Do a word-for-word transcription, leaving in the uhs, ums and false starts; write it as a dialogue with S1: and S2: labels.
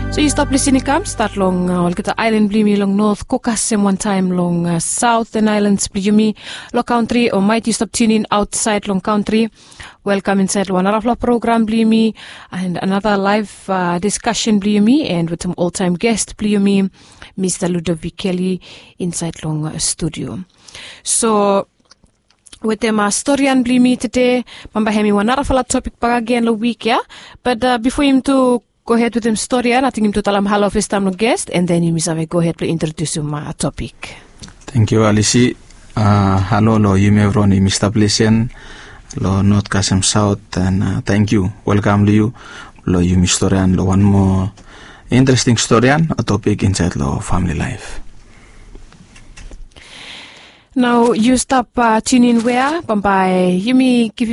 S1: So you stop listening come start long uh, look at the island blimi long north Kokasem one time long uh, southern islands blimi long country or might you stop tuning outside long country. Welcome inside one another program blimi and another live uh, discussion blimi and with some all time guest blimi Mister Ludovic Kelly inside long uh, studio. So with them uh, story and blimi today pambahemi one another topic pa again the week yeah but uh, before him to go ahead with him story, I think him to talam hello first time no guest, and then you misave go ahead to introduce him uh, topic.
S2: Thank you, Alice. Uh, hello, lo you may run Mister Blessing, lo North Kasem South, and uh, thank you. Welcome to you, lo you Mister and lo one more interesting story and a topic inside lo family life.
S1: Now you stop uh, tuning where, Bambai. You may give you